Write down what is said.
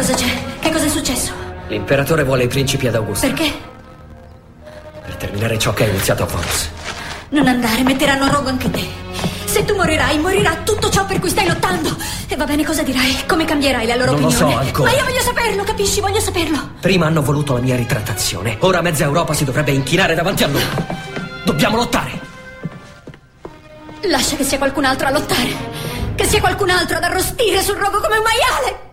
Cosa c'è? Che cosa è successo? L'imperatore vuole i principi ad Augusta. Perché? Per terminare ciò che è iniziato a Voros. Non andare, metteranno a rogo anche te. Se tu morirai, morirà tutto ciò per cui stai lottando. E va bene, cosa dirai? Come cambierai la loro opinione? Non lo so ancora. Ma io voglio saperlo, capisci? Voglio saperlo. Prima hanno voluto la mia ritrattazione. Ora mezza Europa si dovrebbe inchinare davanti a loro. Dobbiamo lottare. Lascia che sia qualcun altro a lottare. Che sia qualcun altro ad arrostire sul rogo come un maiale.